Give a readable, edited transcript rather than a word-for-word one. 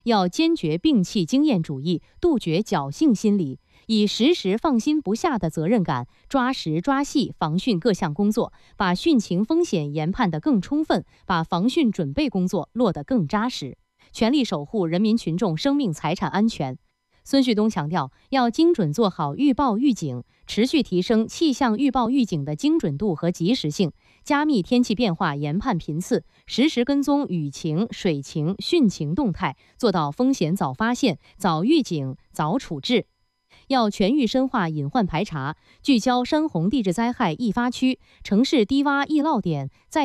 要坚决摒弃经验主义，杜绝侥幸心理，以时时放心不下的责任感，抓实抓细防汛各项工作，把汛情风险研判得更充分，把防汛准备工作落得更扎实，全力守护人民群众生命财产安全。孙旭东强调，要精准做好预报预警，持续提升气象预报预警的精准度和及时性，加密天气变化研判频次，实时跟踪雨情、水情、汛情动态，做到风险早发现、早预警、早处置。要全域深化隐患排查，聚焦山洪地质灾害易发区、城市低洼易涝点，在